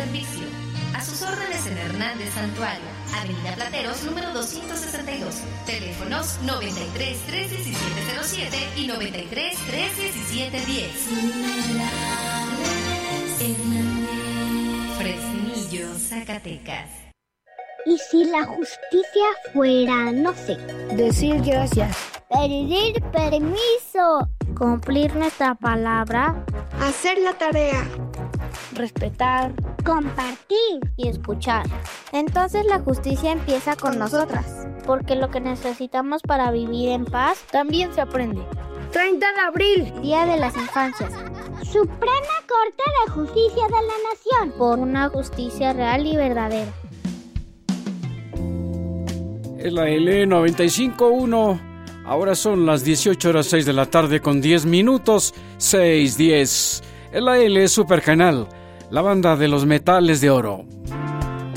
servicio. A sus órdenes en Hernández Santuario, Avenida Plateros, número 262. Teléfonos 93 317 07 y 93 317 10. Fresnillo, Zacatecas. ¿Y si la justicia fuera, no sé, decir gracias, pedir permiso, cumplir nuestra palabra, hacer la tarea, respetar, compartir y escuchar? Entonces la justicia empieza con nosotras, porque lo que necesitamos para vivir en paz también se aprende. 30 de abril, Día de las Infancias. Suprema Corte de Justicia de la Nación. Por una justicia real y verdadera. Es la L 95.1. Ahora son las 18:06 de la tarde con 10 minutos. 6:10. Es la L Super Canal, la banda de los metales de oro.